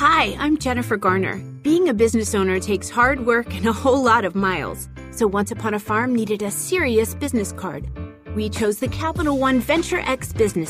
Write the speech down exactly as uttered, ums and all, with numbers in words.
Hi, I'm Jennifer Garner. Being a business owner takes hard work and a whole lot of miles. So Once Upon a Farm needed a serious business card. We chose the Capital One Venture X Business